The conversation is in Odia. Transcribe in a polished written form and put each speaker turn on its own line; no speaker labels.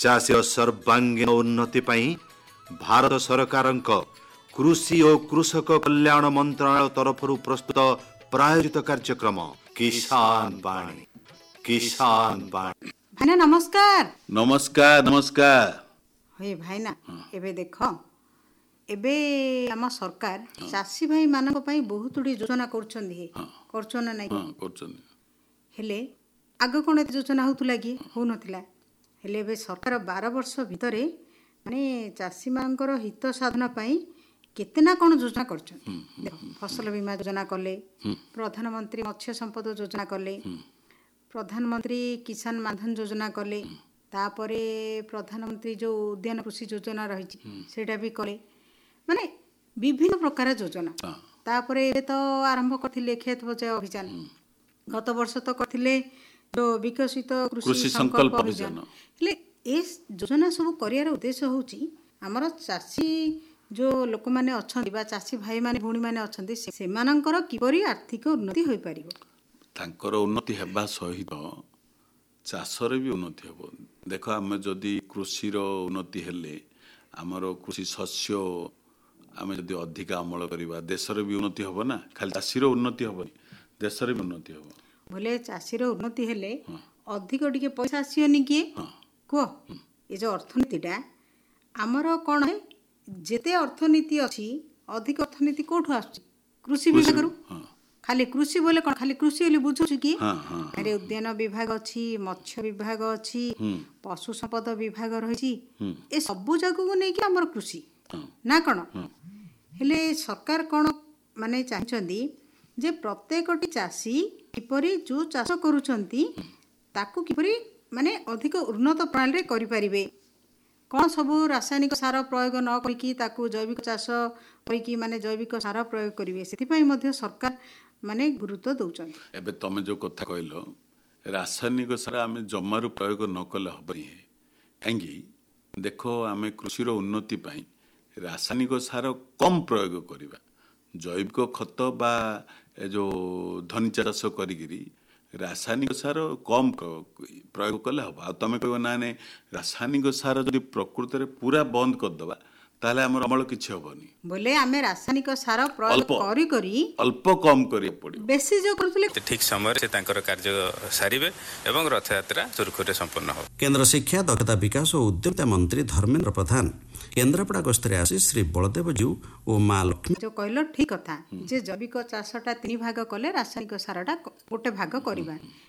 ଚାଷୀର ସର୍ବାଙ୍ଗୀନ ଉନ୍ନତି ପାଇଁ ଭାରତ ସରକାରଙ୍କ କୃଷି ଓ କୃଷକ କଲ୍ୟାଣ ମନ୍ତ୍ରଣାଳୟ ତରଫରୁ ପ୍ରସ୍ତୁତ ପ୍ରାୟୋଜିତ କାର୍ଯ୍ୟକ୍ରମ କିଷାନ ବାଣୀ। କିଷାନ ବାଣୀ।
ଭାଇନା ନମସ୍କାର।
ନମସ୍କାର ନମସ୍କାର।
ହେ ଭାଇନା ଏବେ ଦେଖ, ଏବେ ଆମ ସରକାର ଚାଷୀ ଭାଇ ମାନଙ୍କ ପାଇଁ ବହୁତ ଗୁଡ଼ିଏ ଯୋଜନା କରୁଛନ୍ତି। କରୁଛନ୍ତି ନା ନାଇଁ?
କରୁଛନ୍ତି।
ହେଲେ ଆଗ କ'ଣ ଏତେ ଯୋଜନା ହେଉଥିଲା କି? ହେଉନଥିଲା। ହେଲେ ଏବେ ସରକାର 12 ବର୍ଷ ଭିତରେ ମାନେ ଚାଷୀମାନଙ୍କର ହିତ ସାଧନ ପାଇଁ କେତେ ନା କ'ଣ ଯୋଜନା କରିଛନ୍ତି। ଦେଖ, ଫସଲ ବୀମା ଯୋଜନା କଲେ, ପ୍ରଧାନମନ୍ତ୍ରୀ ମତ୍ସ୍ୟ ସମ୍ପଦ ଯୋଜନା କଲେ, ପ୍ରଧାନମନ୍ତ୍ରୀ କିଷାନ ମାନ୍ଧନ ଯୋଜନା କଲେ, ତାପରେ ପ୍ରଧାନମନ୍ତ୍ରୀ ଯେଉଁ ଉଦ୍ୟାନ କୃଷି ଯୋଜନା ରହିଛି ସେଇଟା ବି କଲେ। ମାନେ ବିଭିନ୍ନ ପ୍ରକାର ଯୋଜନା। ତାପରେ ଏବେ ତ ଆରମ୍ଭ କରିଥିଲେ କ୍ଷେତ ବଚାଅ ଅଭିଯାନ। ଗତ ବର୍ଷ ତ କରିଥିଲେ ଯେଉଁ ବିକଶିତ କୃଷି ସଂକଳ୍ପ ଅଭିଯାନ। ହେଲେ ଏ ଯୋଜନା ସବୁ କରିବାର ଉଦ୍ଦେଶ୍ୟ ହେଉଛି ଆମର ଚାଷୀ ଯେଉଁ ଲୋକମାନେ ଅଛନ୍ତି ବା ଚାଷୀ ଭାଇମାନେ ଭଉଣୀମାନେ ଅଛନ୍ତି ସେମାନଙ୍କର କିପରି ଆର୍ଥିକ ଉନ୍ନତି ହୋଇପାରିବ।
ତାଙ୍କର ଉନ୍ନତି ହେବା ସହିତ ଚାଷରେ ବି ଉନ୍ନତି ହେବ। ଦେଖ, ଆମେ ଯଦି କୃଷିର ଉନ୍ନତି ହେଲେ ଆମର କୃଷି ଶସ୍ୟ ଆମେ ଯଦି ଅଧିକା ଅମଳ କରିବା ଦେଶରେ ବି ଉନ୍ନତି ହେବ ନା। ଖାଲି ଚାଷୀର ଉନ୍ନତି ହେବନି, ଦେଶରେ ବି ଉନ୍ନତି ହେବ।
ବୋଲେ ଚାଷୀର ଉନ୍ନତି ହେଲେ ଅଧିକ ଟିକେ ପଇସା ଆସିବନି କିଏ କୁହ? ଏ ଯେଉଁ ଅର୍ଥନୀତିଟା ଆମର କ'ଣ, ଯେତେ ଅର୍ଥନୀତି ଅଛି ଅଧିକ ଅର୍ଥନୀତି କେଉଁଠୁ ଆସୁଛି? କୃଷି ବିଭାଗରୁ। ଖାଲି କୃଷି ବୋଲେ କ'ଣ ଖାଲି କୃଷି ବୋଲି ବୁଝୁଛି କି? ଆରେ ଉଦ୍ୟାନ ବିଭାଗ ଅଛି, ମତ୍ସ୍ୟ ବିଭାଗ ଅଛି, ପଶୁ ସମ୍ପଦ ବିଭାଗ ରହିଛି। ଏ ସବୁ ଜାଗାକୁ ନେଇକି ଆମର କୃଷି ନା କ'ଣ? ହେଲେ ସରକାର କ'ଣ ମାନେ ଚାହିଁଛନ୍ତି ଯେ ପ୍ରତ୍ୟେକଟି ଚାଷୀ କିପରି ଯେଉଁ ଚାଷ କରୁଛନ୍ତି ତାକୁ କିପରି ମାନେ ଅଧିକ ଉନ୍ନତ ପ୍ରଣାଳୀରେ କରିପାରିବେ। କ'ଣ ସବୁ ରାସାୟନିକ ସାର ପ୍ରୟୋଗ ନ କରିକି ତାକୁ ଜୈବିକ ଚାଷ କରିକି ମାନେ ଜୈବିକ ସାର ପ୍ରୟୋଗ କରିବେ, ସେଥିପାଇଁ ମଧ୍ୟ ସରକାର ମାନେ ଗୁରୁତ୍ୱ ଦେଉଛନ୍ତି।
ଏବେ ତମେ ଯେଉଁ କଥା କହିଲ, ରାସାୟନିକ ସାର ଆମେ ଜମାରୁ ପ୍ରୟୋଗ ନ କଲେ ହେବନି। କାହିଁକି ଦେଖ, ଆମେ କୃଷିର ଉନ୍ନତି ପାଇଁ ରାସାୟନିକ ସାର କମ୍ ପ୍ରୟୋଗ କରିବା। ଜୈବିକ ଖତ ବା ଏ ଯେଉଁ ଧନିଚା ଚାଷ କରିକିରି ରାସାୟନିକ ସାର କମ୍ ପ୍ରୟୋଗ କଲେ ହେବ। ଆଉ ତମେ କହିବ ନା ନାଇଁ ରାସାୟନିକ ସାର ଯଦି ପ୍ରକୃତରେ ପୁରା ବନ୍ଦ କରିଦେବା ତାହେଲେ ଆମର ଅମଳ କିଛି ହେବନି।
ବୋଲେ ଆମେ ରାସାୟନିକ ସାର ପ୍ରୟୋଗ କରି କରି
ଅଳ୍ପ କମ୍ କରିବାକୁ ପଡ଼ିବ।
ବେଶୀ ଯେଉଁ କରୁଥିଲେ
ଠିକ୍ ସମୟରେ ସେ ତାଙ୍କର କାର୍ଯ୍ୟ ସାରିବେ ଏବଂ ରଥଯାତ୍ରା ସୁରୁଖୁରୁରେ ସମ୍ପନ୍ନ ହେବ।
କେନ୍ଦ୍ର ଶିକ୍ଷା ଦକ୍ଷତା ବିକାଶ ଓ ଉଦ୍ୟମିତା ମନ୍ତ୍ରୀ ଧର୍ମେନ୍ଦ୍ର ପ୍ରଧାନ କେନ୍ଦ୍ରାପଡ଼ା ଗସ୍ତରେ ଆସି ଶ୍ରୀ ବଳଦେବଜୀଉ ଓ ମା ଲକ୍ଷ୍ମୀ
ଯେଉଁ କହିଲ ଠିକ୍ କଥା ଯେ ଜୈବିକ ଚାଷଟା 3 ଭାଗ କଲେ ରାସାୟନିକ ସାରଟା ଗୋଟେ ଭାଗ କରିବା।